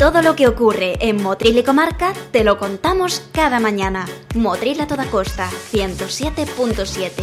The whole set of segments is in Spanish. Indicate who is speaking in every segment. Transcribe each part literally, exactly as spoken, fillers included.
Speaker 1: Todo lo que ocurre en Motril y comarca te lo contamos cada mañana. Motril a toda costa, ciento siete punto siete.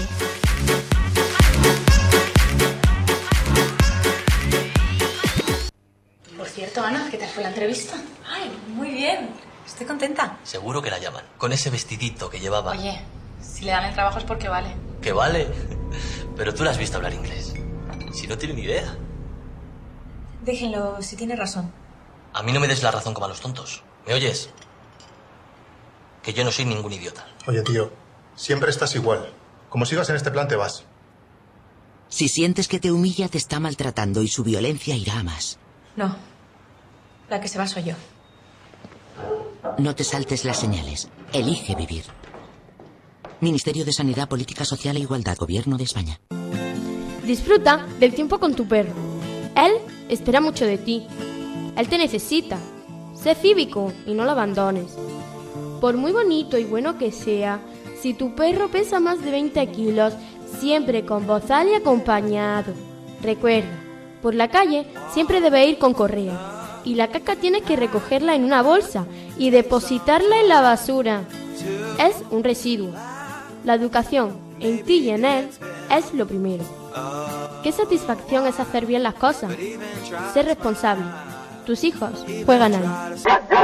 Speaker 2: Por cierto, Ana, ¿qué tal fue la entrevista?
Speaker 3: Ay, muy bien. Estoy contenta.
Speaker 4: Seguro que la llaman. Con ese vestidito que llevaba.
Speaker 2: Oye, si le dan el trabajo es porque vale.
Speaker 4: ¿Que vale? Pero tú la has visto hablar inglés. Si no tiene ni idea.
Speaker 3: Déjenlo, si tiene razón.
Speaker 4: A mí no me des la razón como a los tontos. ¿Me oyes? Que yo no soy ningún idiota.
Speaker 5: Oye, tío, siempre estás igual. Como sigas en este plan, te vas.
Speaker 6: Si sientes que te humilla, te está maltratando y su violencia irá a más.
Speaker 3: No. La que se va soy yo.
Speaker 6: No te saltes las señales. Elige vivir. Ministerio de Sanidad, Política Social e Igualdad, Gobierno de España.
Speaker 7: Disfruta del tiempo con tu perro. Él espera mucho de ti. Él te necesita. Sé cívico y no lo abandones. Por muy bonito y bueno que sea, si tu perro pesa más de veinte kilos, siempre con bozal y acompañado. Recuerda, por la calle siempre debe ir con correa. Y la caca tienes que recogerla en una bolsa y depositarla en la basura. Es un residuo. La educación en ti y en él es lo primero. ¿Qué satisfacción es hacer bien las cosas? Ser responsable. Tus hijos juegan ahí.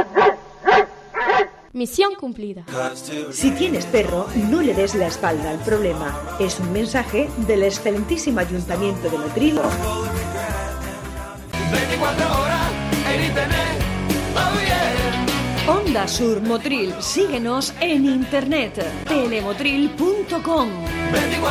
Speaker 7: Misión cumplida.
Speaker 8: Si tienes perro, no le des la espalda al problema. Es un mensaje del excelentísimo Ayuntamiento de Motril. Onda Sur Motril. Síguenos en internet. telemotril punto com.